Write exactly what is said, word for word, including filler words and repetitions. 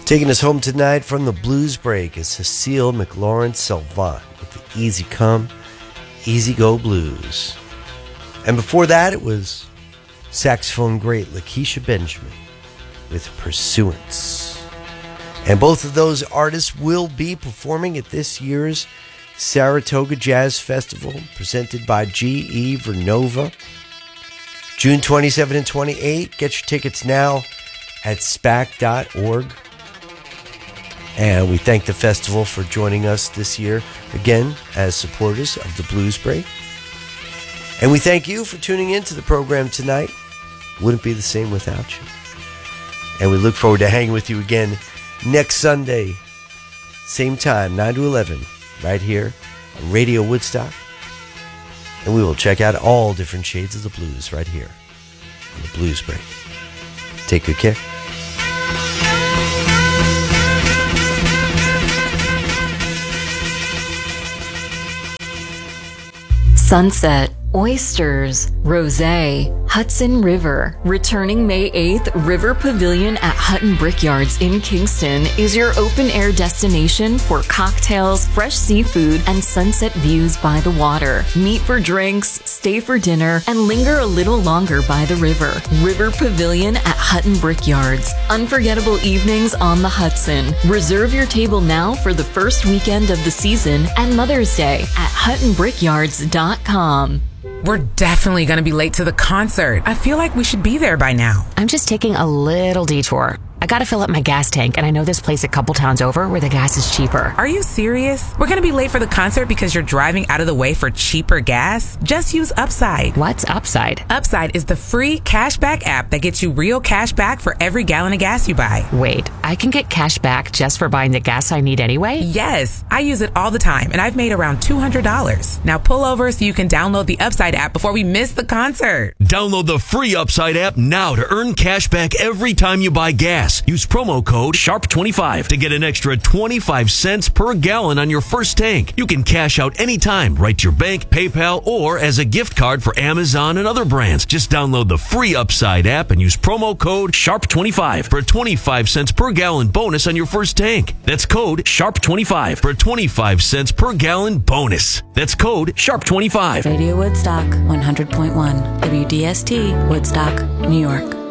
Taking us home tonight from the Blues Break is Cecile McLaurin Salvant with the Easy Come, Easy Go Blues. And before that, it was saxophone great Lakeisha Benjamin with Pursuance. And both of those artists will be performing at this year's Saratoga Jazz Festival, presented by G E Vernova, June twenty-seventh and twenty-eighth. Get your tickets now at spac dot org. And we thank the festival for joining us this year, again, as supporters of the Blues Break. And we thank you for tuning in to the program tonight. Wouldn't be the same without you. And we look forward to hanging with you again next Sunday, same time, nine to eleven, right here on Radio Woodstock. And we will check out all different shades of the blues right here on the Blues Break. Take good care. Sunset, oysters, rosé, Hudson River. Returning May eighth, River Pavilion at Hutton Brickyards in Kingston is your open-air destination for cocktails, fresh seafood, and sunset views by the water. Meet for drinks, stay for dinner, and linger a little longer by the river. River Pavilion at Hutton Brickyards. Unforgettable evenings on the Hudson. Reserve your table now for the first weekend of the season and Mother's Day at hutton brickyards dot com. We're definitely going to be late to the concert. I feel like we should be there by now. I'm just taking a little detour. I gotta fill up my gas tank, and I know this place a couple towns over where the gas is cheaper. Are you serious? We're gonna be late for the concert because you're driving out of the way for cheaper gas? Just use Upside. What's Upside? Upside is the free cashback app that gets you real cash back for every gallon of gas you buy. Wait, I can get cash back just for buying the gas I need anyway? Yes, I use it all the time, and I've made around two hundred dollars. Now pull over so you can download the Upside app before we miss the concert. Download the free Upside app now to earn cash back every time you buy gas. Use promo code sharp twenty-five to get an extra twenty-five cents per gallon on your first tank. You can cash out anytime, right to your bank, PayPal, or as a gift card for Amazon and other brands. Just download the free Upside app and use promo code sharp twenty-five for a twenty-five cents per gallon bonus on your first tank. That's code sharp twenty-five for a twenty-five cents per gallon bonus. That's code sharp twenty-five. Radio Woodstock, one hundred point one, W D S T, Woodstock, New York.